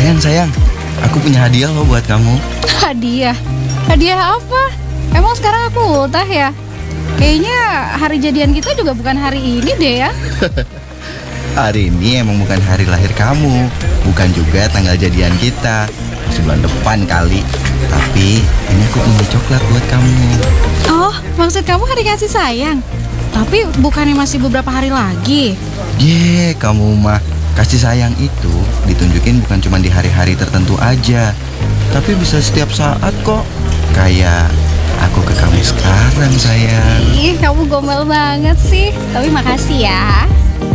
Sayang, aku punya hadiah loh buat kamu. Hadiah? Hadiah apa? Emang sekarang aku ultah ya? Kayaknya hari jadian kita juga bukan hari ini deh ya. Hari ini emang bukan hari lahir kamu, bukan juga tanggal jadian kita. Masih bulan depan kali. Tapi ini aku punya coklat buat kamu. Oh, maksud kamu hari kasih sayang? Tapi bukannya masih beberapa hari lagi? Kamu mah. Kasih sayang itu ditunjukin bukan cuma di hari-hari tertentu aja, tapi bisa setiap saat kok. Kayak aku ke kamu sekarang, sayang. Ih, kamu gombal banget sih. Tapi makasih ya.